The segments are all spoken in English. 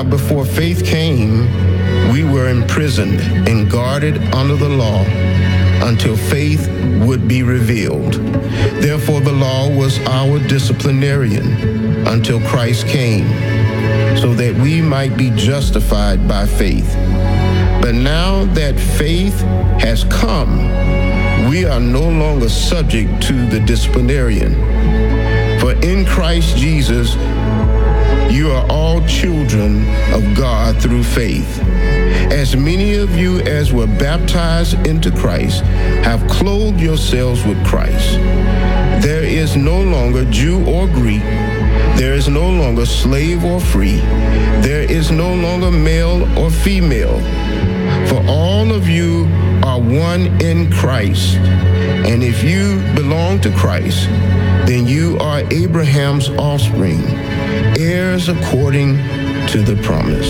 Now, before faith came, we were imprisoned and guarded under the law until faith would be revealed. Therefore, the law was our disciplinarian until Christ came, so that we might be justified by faith. But now that faith has come, we are no longer subject to the disciplinarian. For in Christ Jesus, you are all children of God through faith. As many of you as were baptized into Christ have clothed yourselves with Christ. There is no longer Jew or Greek. There is no longer slave or free. There is no longer male or female. For all of you are one in Christ. And if you belong to Christ, then you are Abraham's offspring, heirs according to the promise.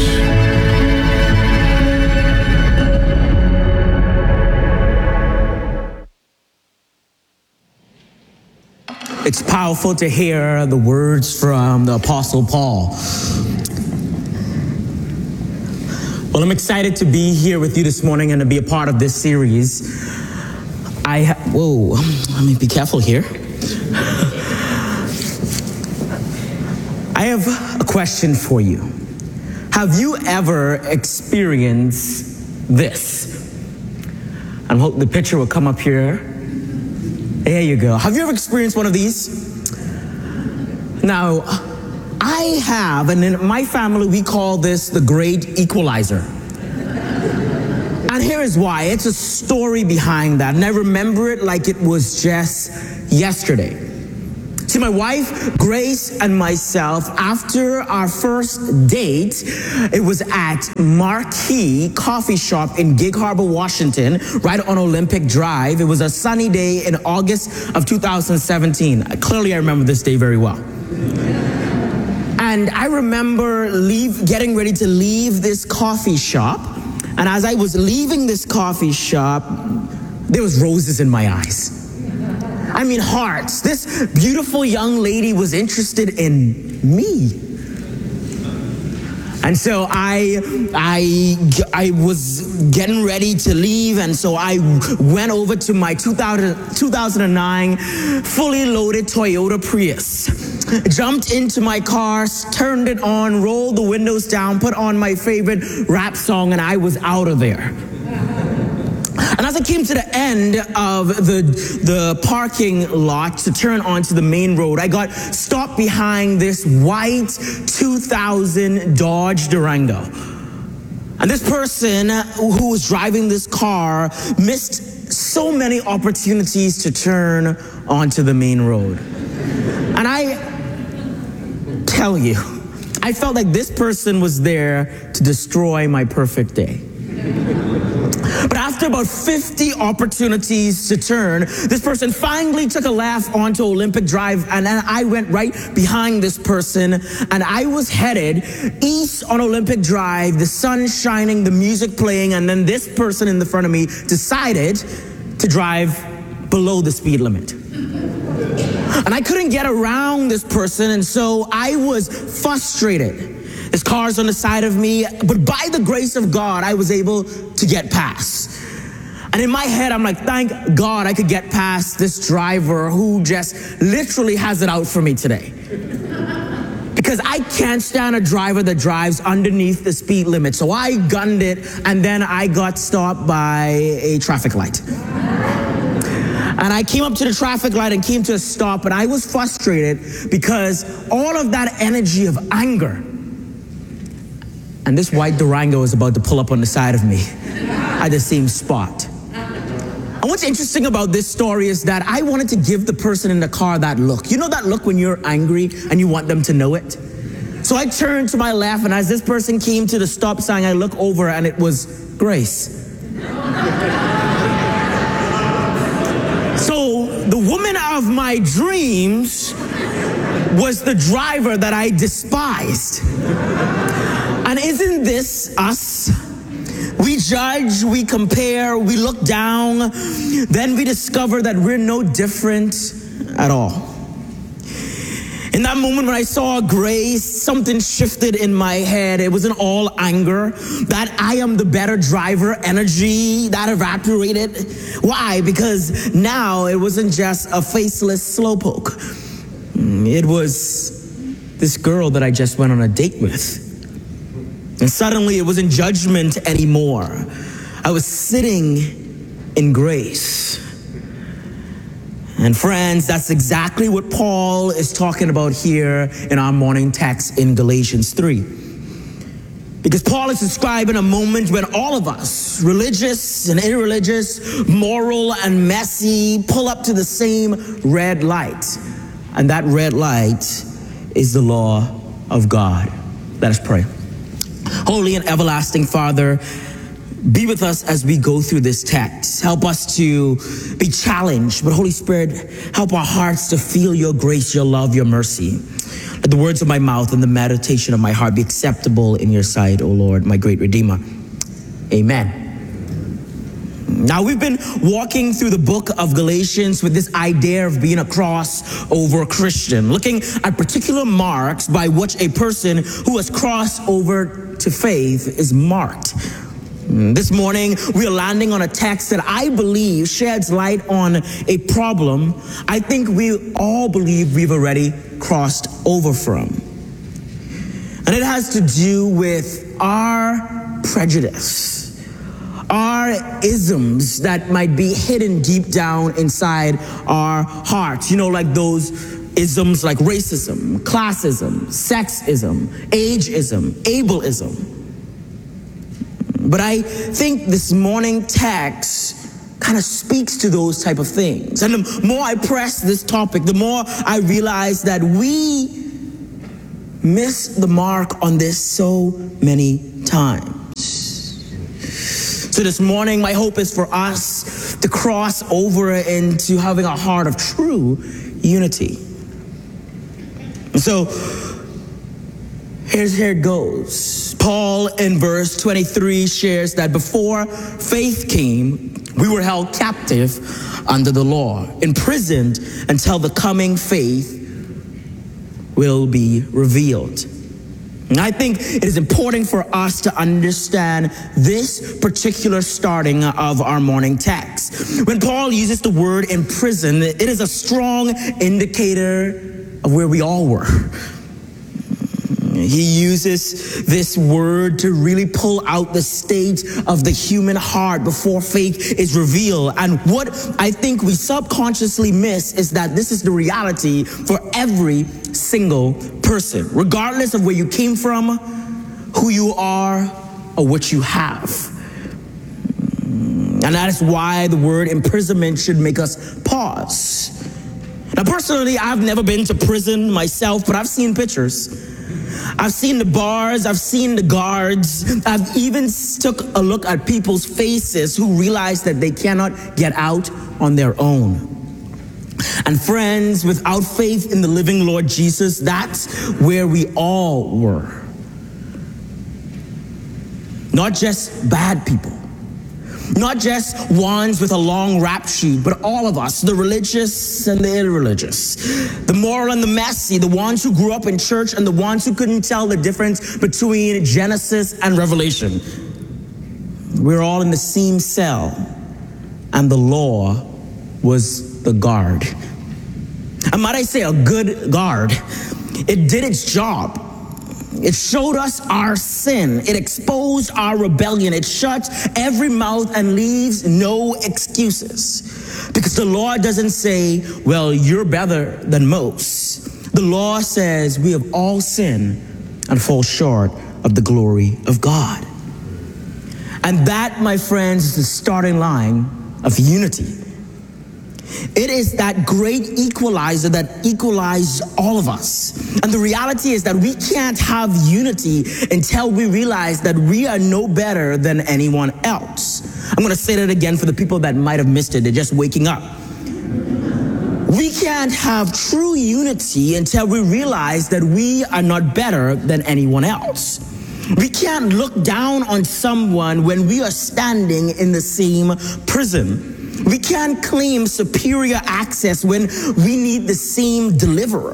It's powerful to hear the words from the Apostle Paul. Well, I'm excited to be here with you this morning and to be a part of this series. Whoa, let me be careful here. I have a question for you. Have you ever experienced this? I hope the picture will come up here. There you go. Have you ever experienced one of these? Now, I have, and in my family, we call this the great equalizer. And here is why. It's a story behind that, and I remember it like it was just yesterday. See, my wife, Grace, and myself, after our first date, it was at Marquee Coffee Shop in Gig Harbor, Washington, right on Olympic Drive. It was a sunny day in August of 2017. Clearly, I remember this day very well. And I remember getting ready to leave this coffee shop. And as I was leaving this coffee shop, there was roses in my eyes. I mean, hearts. This beautiful young lady was interested in me. And so I was getting ready to leave, and so I went over to my 2009 fully loaded Toyota Prius. Jumped into my car, turned it on, rolled the windows down, put on my favorite rap song, and I was out of there. And as I came to the end of the parking lot to turn onto the main road, I got stopped behind this white 2000 Dodge Durango. And this person who was driving this car missed so many opportunities to turn onto the main road. And I tell you, I felt like this person was there to destroy my perfect day. But after about 50 opportunities to turn, this person finally took a left onto Olympic Drive, and then I went right behind this person, and I was headed east on Olympic Drive, the sun shining, the music playing, and then this person in the front of me decided to drive below the speed limit. And I couldn't get around this person, and so I was frustrated. There's cars on the side of me, but by the grace of God, I was able to get past. And in my head, I'm like, thank God I could get past this driver who just literally has it out for me today. Because I can't stand a driver that drives underneath the speed limit. So I gunned it, and then I got stopped by a traffic light. And I came up to the traffic light and came to a stop, and I was frustrated because all of that energy of anger, and this white Durango is about to pull up on the side of me at the same spot. And what's interesting about this story is that I wanted to give the person in the car that look. You know that look when you're angry and you want them to know it? So I turned to my left, and as this person came to the stop sign, I looked over, and it was Grace. So the woman of my dreams was the driver that I despised. And isn't this us? We judge, we compare, we look down, then we discover that we're no different at all. In that moment when I saw grace, something shifted in my head. It wasn't all anger. That I am the better driver energy, that evaporated. Why? Because now it wasn't just a faceless slowpoke. It was this girl that I just went on a date with. And suddenly it wasn't judgment anymore. I was sitting in grace. And friends, that's exactly what Paul is talking about here in our morning text in Galatians 3. Because Paul is describing a moment when all of us, religious and irreligious, moral and messy, pull up to the same red light. And that red light is the law of God. Let us pray. Holy and everlasting Father, be with us as we go through this text. Help us to be challenged, but Holy Spirit, help our hearts to feel your grace, your love, your mercy. Let the words of my mouth and the meditation of my heart be acceptable in your sight, O Lord, my great Redeemer. Amen. Now, we've been walking through the book of Galatians with this idea of being a crossover Christian, looking at particular marks by which a person who has crossed over to faith is marked. This morning, we are landing on a text that I believe sheds light on a problem I think we all believe we've already crossed over from. And it has to do with our prejudice, our isms that might be hidden deep down inside our hearts. You know, like those isms like racism, classism, sexism, ageism, ableism. But I think this morning text kind of speaks to those type of things. And the more I press this topic, the more I realize that we miss the mark on this so many times. So this morning, my hope is for us to cross over into having a heart of true unity. And so, here it goes. Paul in verse 23 shares that before faith came, we were held captive under the law, imprisoned until the coming faith will be revealed. And I think it is important for us to understand this particular starting of our morning text. When Paul uses the word imprisoned, it is a strong indicator of where we all were. He uses this word to really pull out the state of the human heart before faith is revealed. And what I think we subconsciously miss is that this is the reality for every single person, regardless of where you came from, who you are, or what you have. And that is why the word imprisonment should make us pause. Now, personally, I've never been to prison myself, but I've seen pictures. I've seen the bars, I've seen the guards, I've even took a look at people's faces who realize that they cannot get out on their own. And friends, without faith in the living Lord Jesus, that's where we all were. Not just bad people, not just ones with a long rap sheet, but all of us, the religious and the irreligious, the moral and the messy, the ones who grew up in church and the ones who couldn't tell the difference between Genesis and Revelation. We're all in the same cell, and the law was the guard. And might I say, a good guard. It did its job. It showed us our sin. It exposed our rebellion. It shuts every mouth and leaves no excuses. Because the law doesn't say, well, you're better than most. The law says we have all sinned and fall short of the glory of God. And that, my friends, is the starting line of unity. It is that great equalizer that equalized all of us. And the reality is that we can't have unity until we realize that we are no better than anyone else. I'm going to say that again for the people that might have missed it. They're just waking up. We can't have true unity until we realize that we are not better than anyone else. We can't look down on someone when we are standing in the same prison. We can't claim superior access when we need the same deliverer.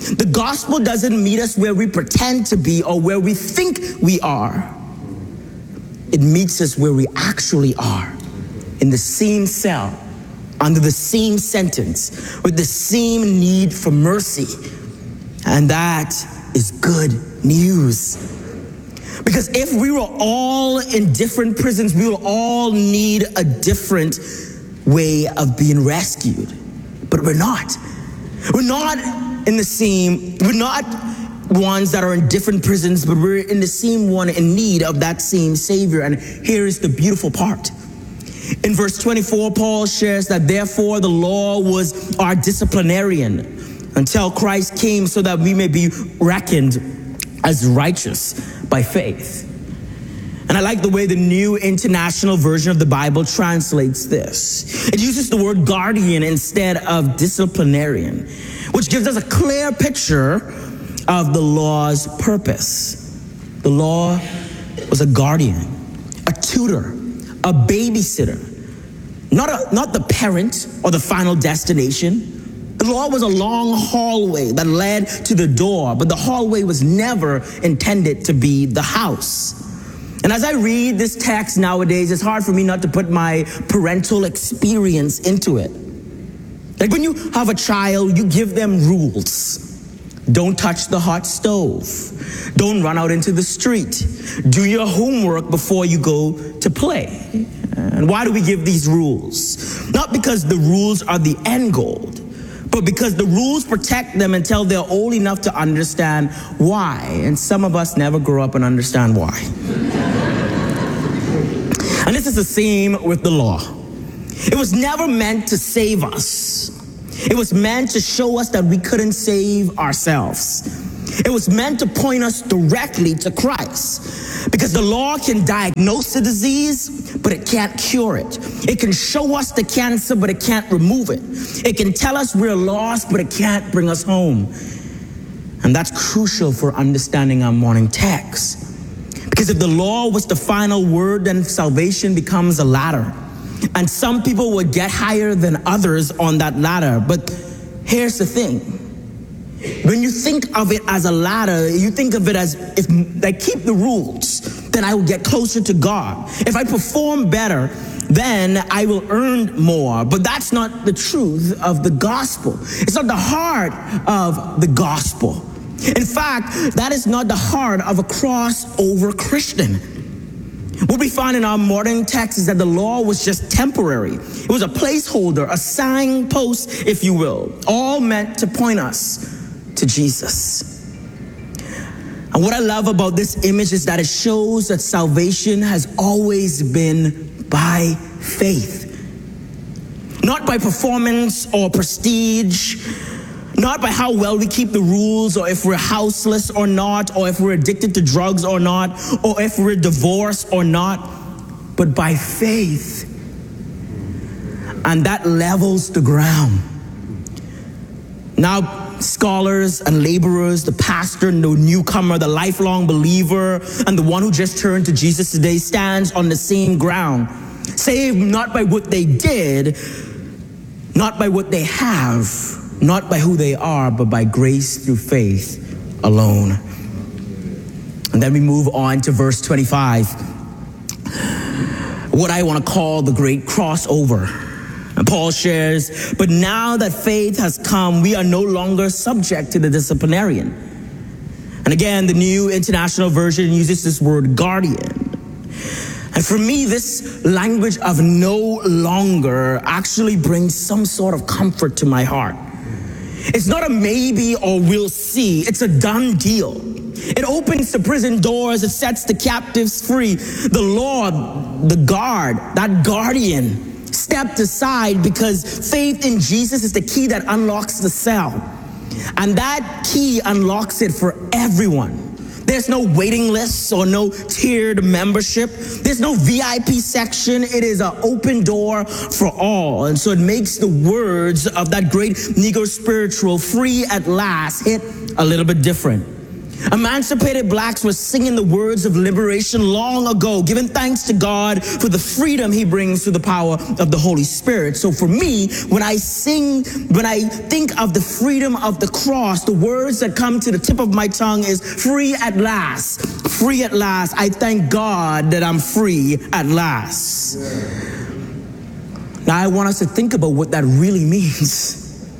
The gospel doesn't meet us where we pretend to be or where we think we are. It meets us where we actually are, in the same cell, under the same sentence, with the same need for mercy. And that is good news. Because if we were all in different prisons, we will all need a different way of being rescued. But we're not. We're not in the same, we're not ones that are in different prisons, but we're in the same one in need of that same Savior. And here is the beautiful part. In verse 24, Paul shares that therefore the law was our disciplinarian until Christ came so that we may be reckoned as righteous by faith. And I like the way the New International Version of the Bible translates this. It uses the word guardian instead of disciplinarian, which gives us a clear picture of the law's purpose. The law was a guardian, a tutor, a babysitter, not the parent or the final destination. The law was a long hallway that led to the door, but the hallway was never intended to be the house. And as I read this text nowadays, it's hard for me not to put my parental experience into it. Like when you have a child, you give them rules. Don't touch the hot stove. Don't run out into the street. Do your homework before you go to play. And why do we give these rules? Not because the rules are the end goal, but because the rules protect them until they're old enough to understand why. And some of us never grow up and understand why. And this is the same with the law. It was never meant to save us. It was meant to show us that we couldn't save ourselves. It was meant to point us directly to Christ. Because the law can diagnose the disease, but it can't cure it. It can show us the cancer, but it can't remove it. It can tell us we're lost, but it can't bring us home. And that's crucial for understanding our morning text. Because if the law was the final word, then salvation becomes a ladder. And some people would get higher than others on that ladder. But here's the thing. When you think of it as a ladder, you think of it as if I keep the rules, then I will get closer to God. If I perform better, then I will earn more. But that's not the truth of the gospel. It's not the heart of the gospel. In fact, that is not the heart of a crossover Christian. What we find in our modern text is that the law was just temporary. It was a placeholder, a signpost, if you will, all meant to point us to Jesus. And what I love about this image is that it shows that salvation has always been by faith. Not by performance or prestige, not by how well we keep the rules, or if we're houseless or not, or if we're addicted to drugs or not, or if we're divorced or not, but by faith. And that levels the ground. Now, scholars and laborers, the pastor and the newcomer, the lifelong believer, and the one who just turned to Jesus today stands on the same ground, saved not by what they did, not by what they have, not by who they are, but by grace through faith alone. And then we move on to verse 25, what I want to call the great crossover. And Paul shares, but now that faith has come, we are no longer subject to the disciplinarian. And again, the New International Version uses this word guardian. And for me, this language of no longer actually brings some sort of comfort to my heart. It's not a maybe or we'll see. It's a done deal. It opens the prison doors. It sets the captives free. The Lord, the guard, that guardian, stepped aside because faith in Jesus is the key that unlocks the cell. And that key unlocks it for everyone. There's no waiting lists or no tiered membership. There's no VIP section. It is an open door for all. And so it makes the words of that great Negro spiritual, free at last, hit a little bit different. Emancipated blacks were singing the words of liberation long ago, giving thanks to God for the freedom he brings through the power of the Holy Spirit. So for me, when I think of the freedom of the cross, the words that come to the tip of my tongue is free at last. Free at last. I thank God that I'm free at last. Now I want us to think about what that really means.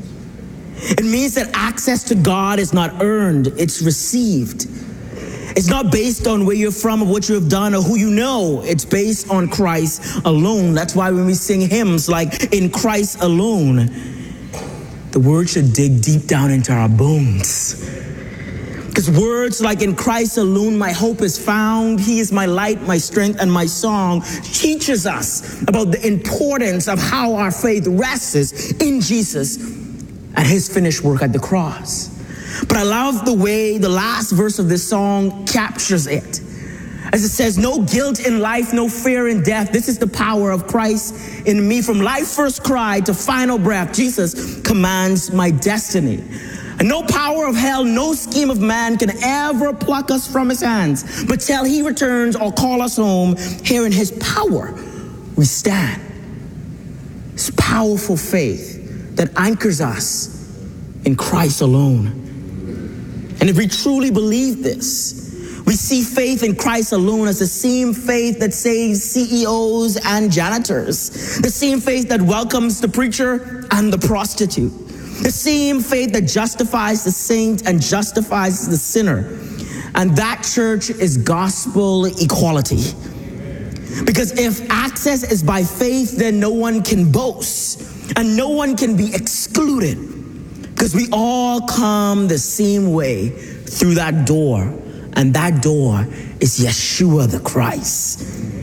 It means that access to God is not earned, it's received. It's not based on where you're from or what you have done or who you know. It's based on Christ alone. That's why when we sing hymns like In Christ Alone, the word should dig deep down into our bones. Because words like In Christ alone, my hope is found, he is my light, my strength, and my song, teaches us about the importance of how our faith rests in Jesus and his finished work at the cross. But I love the way the last verse of this song captures it. As it says, no guilt in life, no fear in death. This is the power of Christ in me. From life's first cry to final breath, Jesus commands my destiny. And no power of hell, no scheme of man can ever pluck us from his hands. But till he returns or call us home, here in his power we stand. It's powerful faith that anchors us in Christ alone. And if we truly believe this, we see faith in Christ alone as the same faith that saves CEOs and janitors, the same faith that welcomes the preacher and the prostitute, the same faith that justifies the saint and justifies the sinner. And that, church, is gospel equality. Because if access is by faith, then no one can boast. And no one can be excluded, because we all come the same way through that door, and that door is Yeshua the Christ.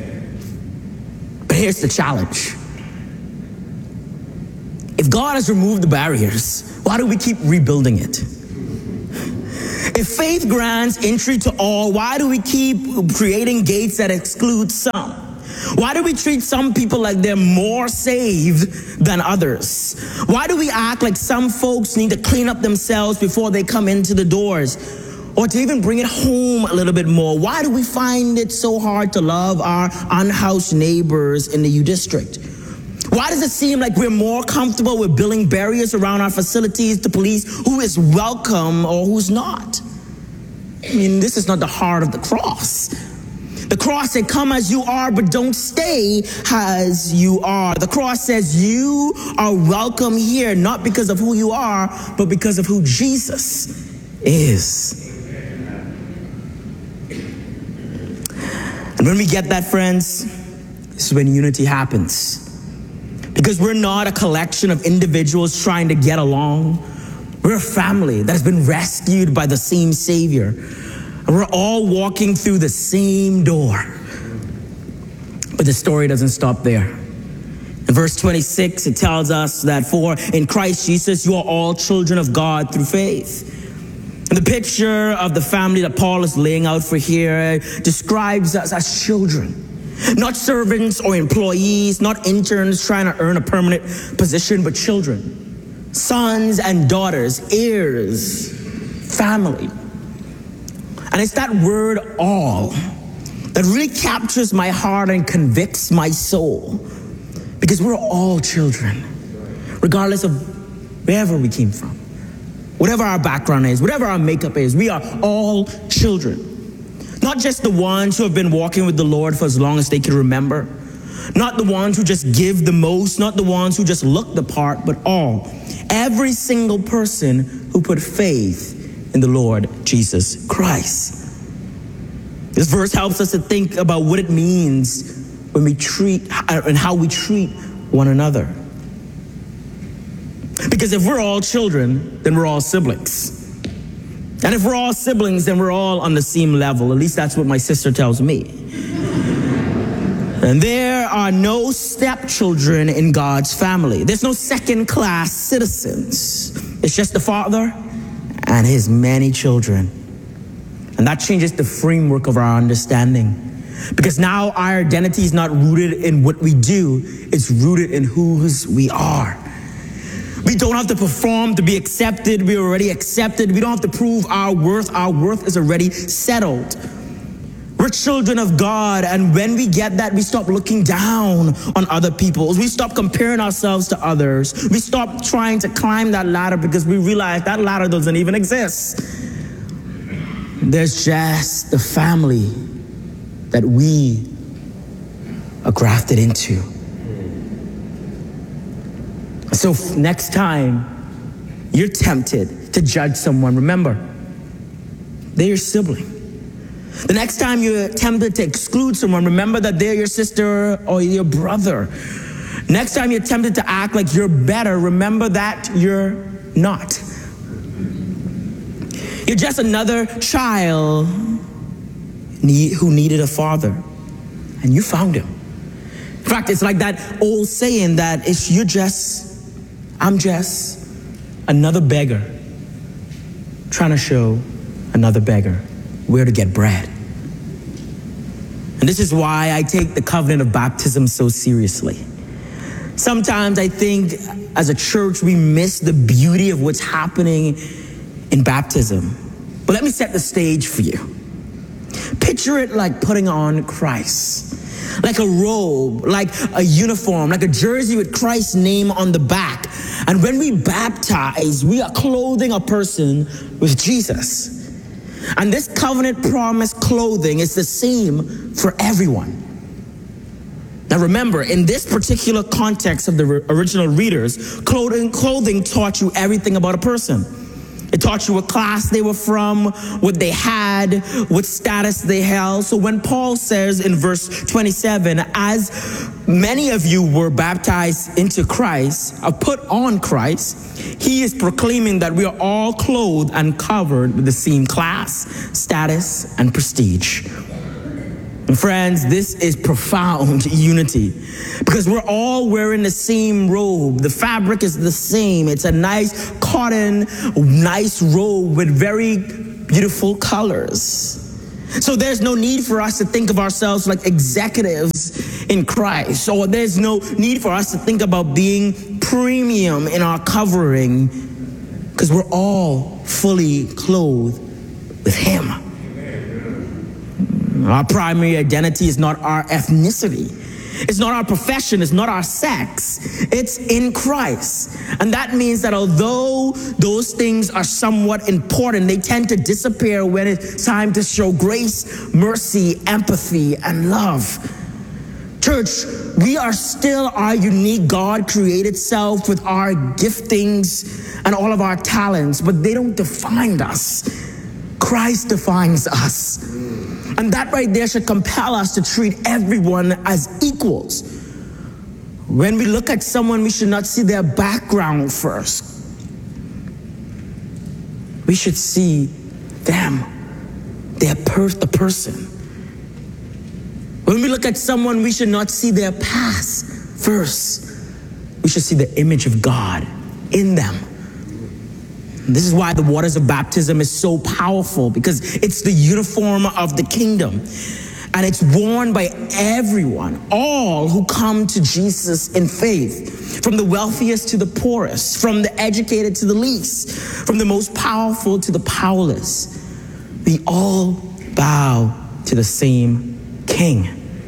But here's the challenge. If God has removed the barriers, why do we keep rebuilding it? If faith grants entry to all, why do we keep creating gates that exclude some? Why do we treat some people like they're more saved than others? Why do we act like some folks need to clean up themselves before they come into the doors? Or to even bring it home a little bit more? Why do we find it so hard to love our unhoused neighbors in the U District? Why does it seem like we're more comfortable with building barriers around our facilities to police who is welcome or who's not? I mean, this is not the heart of the cross. The cross said, come as you are, but don't stay as you are. The cross says you are welcome here, not because of who you are, but because of who Jesus is. And when we get that, friends, this is when unity happens. Because we're not a collection of individuals trying to get along. We're a family that has been rescued by the same Savior. And we're all walking through the same door. But the story doesn't stop there. In verse 26, it tells us that for in Christ Jesus, you are all children of God through faith. And the picture of the family that Paul is laying out for here describes us as children. Not servants or employees, not interns trying to earn a permanent position, but children. Sons and daughters, heirs, family. And it's that word all that really captures my heart and convicts my soul. Because we're all children, regardless of wherever we came from. Whatever our background is, whatever our makeup is, we are all children. Not just the ones who have been walking with the Lord for as long as they can remember. Not the ones who just give the most, not the ones who just look the part, but all. Every single person who put faith in the Lord Jesus Christ. This verse helps us to think about what it means when we treat and how we treat one another. Because if we're all children, then we're all siblings. And if we're all siblings, then we're all on the same level. At least that's what my sister tells me. And there are no stepchildren in God's family. There's no second-class citizens. It's just the Father and his many children. And that changes the framework of our understanding. Because now our identity is not rooted in what we do. It's rooted in whose we are. We don't have to perform to be accepted. We're already accepted. We don't have to prove our worth. Our worth is already settled. We're children of God, and when we get that, we stop looking down on other people. We stop comparing ourselves to others. We stop trying to climb that ladder because we realize that ladder doesn't even exist. There's just the family that we are grafted into. So next time you're tempted to judge someone, remember, they're your sibling. The next time you're tempted to exclude someone, remember that they're your sister or your brother. Next time you're tempted to act like you're better, remember that you're not. You're just another child who needed a father, and you found him. In fact, it's like that old saying that I'm just another beggar trying to show another beggar where to get bread. And this is why I take the covenant of baptism so seriously. Sometimes I think as a church we miss the beauty of what's happening in baptism. But let me set the stage for you. Picture it like putting on Christ, like a robe, like a uniform, like a jersey with Christ's name on the back. And when we baptize, we are clothing a person with Jesus. And this covenant promise clothing is the same for everyone. Now remember, in this particular context of the original readers, clothing taught you everything about a person. It taught you what class they were from, what they had, what status they held. So when Paul says in verse 27, as many of you were baptized into Christ, or put on Christ, he is proclaiming that we are all clothed and covered with the same class, status, and prestige. And friends, this is profound unity because we're all wearing the same robe. The fabric is the same. It's a nice cotton, nice robe with very beautiful colors. So there's no need for us to think of ourselves like executives in Christ, or there's no need for us to think about being premium in our covering because we're all fully clothed with Him. Our primary identity is not our ethnicity. It's not our profession. It's not our sex. It's in Christ. And that means that although those things are somewhat important, they tend to disappear when it's time to show grace, mercy, empathy, and love. Church, we are still our unique God-created self with our giftings and all of our talents, but they don't define us. Christ defines us. And that right there should compel us to treat everyone as equals. When we look at someone, we should not see their background first. We should see them, the person. When we look at someone, we should not see their past first. We should see the image of God in them. This is why the waters of baptism is so powerful, because it's the uniform of the kingdom. And it's worn by everyone, all who come to Jesus in faith, from the wealthiest to the poorest, from the educated to the least, from the most powerful to the powerless. We all bow to the same King.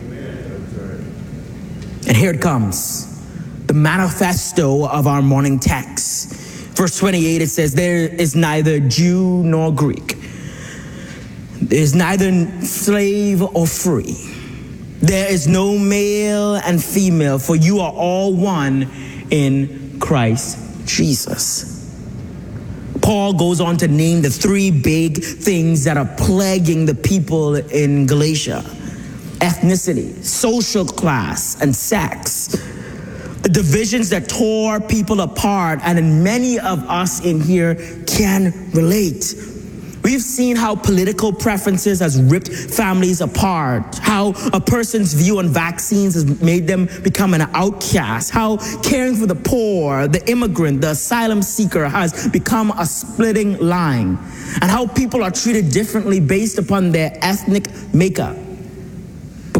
And here it comes, the manifesto of our morning text. Verse 28, it says, there is neither Jew nor Greek. There is neither slave or free. There is no male and female, for you are all one in Christ Jesus. Paul goes on to name the three big things that are plaguing the people in Galatia: ethnicity, social class, and sex. The divisions that tore people apart, and many of us in here can relate. We've seen how political preferences has ripped families apart, how a person's view on vaccines has made them become an outcast, how caring for the poor, the immigrant, the asylum seeker has become a splitting line, and how people are treated differently based upon their ethnic makeup. But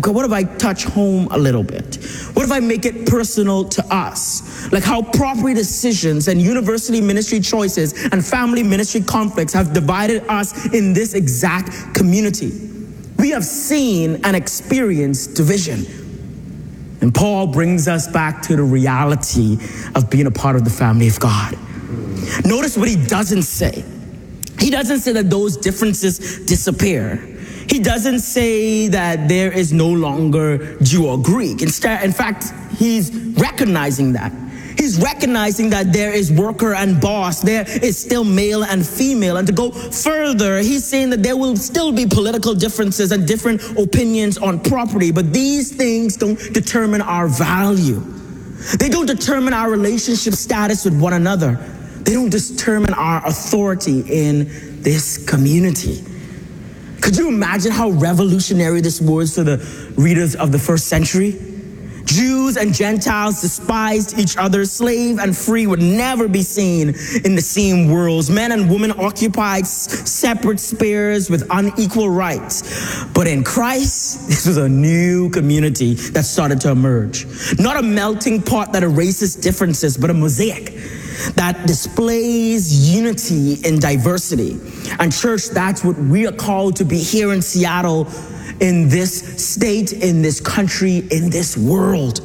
Okay, what if I touch home a little bit? What if I make it personal to us? Like how property decisions and university ministry choices and family ministry conflicts have divided us in this exact community. We have seen and experienced division. And Paul brings us back to the reality of being a part of the family of God. Notice what he doesn't say. He doesn't say that those differences disappear. He doesn't say that there is no longer Jew or Greek. Instead, in fact, he's recognizing that. He's recognizing that there is worker and boss. There is still male and female. And to go further, he's saying that there will still be political differences and different opinions on property. But these things don't determine our value. They don't determine our relationship status with one another. They don't determine our authority in this community. Could you imagine how revolutionary this was to the readers of the first century? Jews and Gentiles despised each other. Slave and free would never be seen in the same worlds. Men and women occupied separate spheres with unequal rights. But in Christ, this was a new community that started to emerge. Not a melting pot that erases differences, but a mosaic that displays unity in diversity. And church, that's what we are called to be here in Seattle, in this state, in this country, in this world.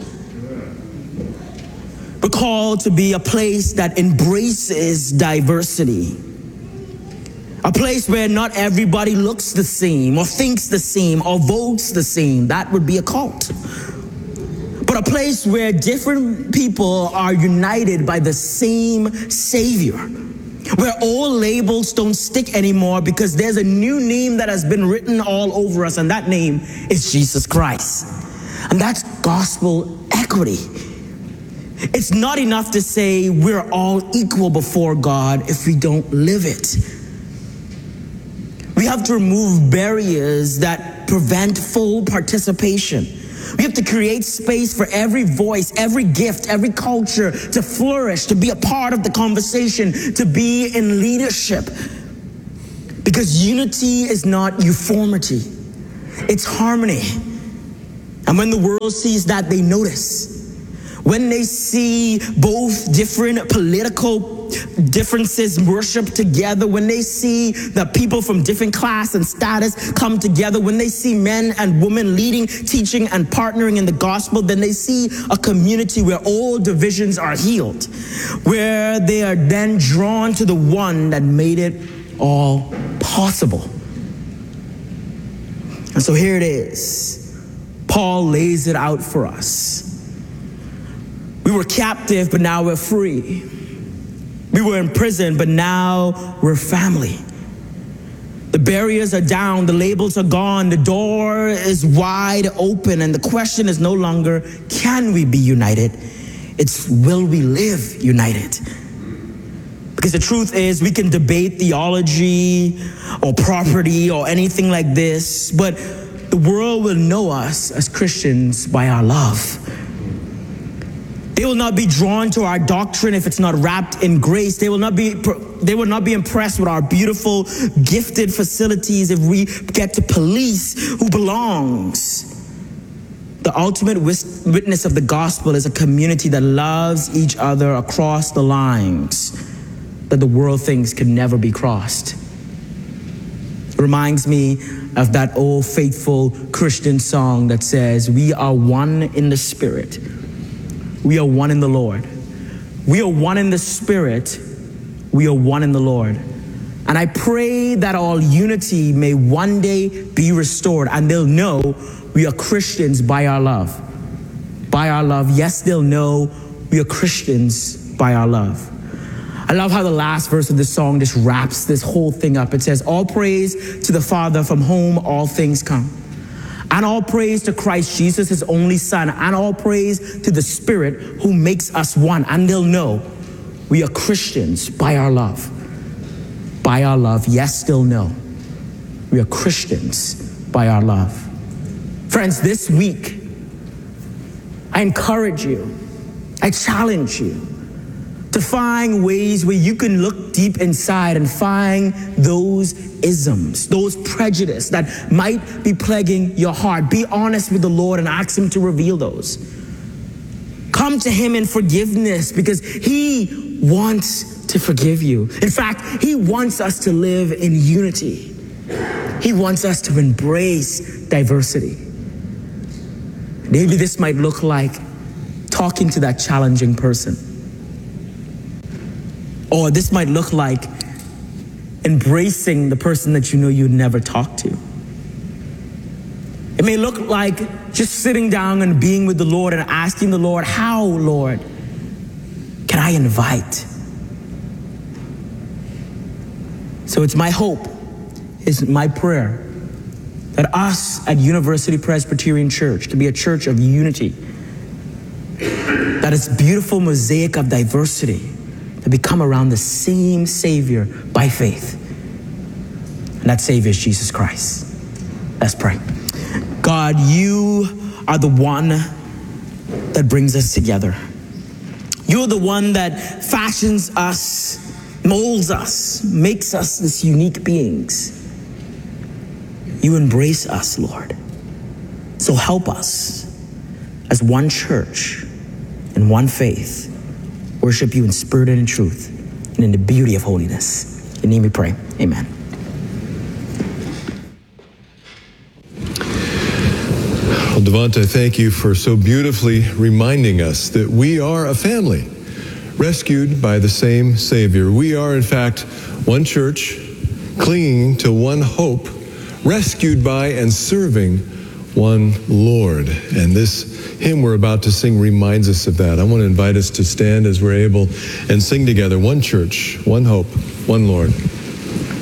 We're called to be a place that embraces diversity. A place where not everybody looks the same or thinks the same or votes the same. That would be a cult. But a place where different people are united by the same Savior. Where old labels don't stick anymore because there's a new name that has been written all over us, and that name is Jesus Christ. And that's gospel equity. It's not enough to say we're all equal before God if we don't live it. We have to remove barriers that prevent full participation. We have to create space for every voice, every gift, every culture to flourish, to be a part of the conversation, to be in leadership. Because unity is not uniformity, it's harmony. And when the world sees that, they notice. When they see both different political differences worship together, when they see the people from different class and status come together, when they see men and women leading, teaching, and partnering in the gospel, then they see a community where all divisions are healed, where they are then drawn to the one that made it all possible. And so here it is. Paul lays it out for us. We were captive, but now we're free. We were in prison, but now we're family. The barriers are down, the labels are gone, the door is wide open, and the question is no longer, can we be united? It's, will we live united? Because the truth is, we can debate theology or property or anything like this, but the world will know us as Christians by our love. They will not be drawn to our doctrine if it's not wrapped in grace. They will not be impressed with our beautiful, gifted facilities if we get to police who belongs. The ultimate witness of the gospel is a community that loves each other across the lines that the world thinks can never be crossed. It reminds me of that old faithful Christian song that says, "We are one in the Spirit. We are one in the Lord. We are one in the Spirit. We are one in the Lord." And I pray that all unity may one day be restored, and they'll know we are Christians by our love. By our love. Yes, they'll know we are Christians by our love. I love how the last verse of this song just wraps this whole thing up. It says, "All praise to the Father from whom all things come. And all praise to Christ Jesus, his only Son. And all praise to the Spirit who makes us one." And they'll know we are Christians by our love. By our love. Yes, they'll know we are Christians by our love. Friends, this week, I encourage you, I challenge you to find ways where you can look deep inside and find those isms, those prejudice that might be plaguing your heart. Be honest with the Lord and ask Him to reveal those. Come to Him in forgiveness because He wants to forgive you. In fact, He wants us to live in unity. He wants us to embrace diversity. Maybe this might look like talking to that challenging person. Or this might look like embracing the person that you know you'd never talk to. It may look like just sitting down and being with the Lord and asking the Lord, how, Lord, can I invite? So it's my hope, it's my prayer that us at University Presbyterian Church can be a church of unity, that is beautiful mosaic of diversity, that we come around the same Savior by faith. And that Savior is Jesus Christ. Let's pray. God, you are the one that brings us together. You're the one that fashions us, molds us, makes us this unique beings. You embrace us, Lord. So help us as one church and one faith worship you in spirit and in truth and in the beauty of holiness. In your name we pray. Amen. Well, Devonta, thank you for so beautifully reminding us that we are a family, rescued by the same Savior. We are, in fact, one church, clinging to one hope, rescued by and serving one Lord. And this hymn we're about to sing reminds us of that. I want to invite us to stand as we're able and sing together. One church, one hope, one Lord.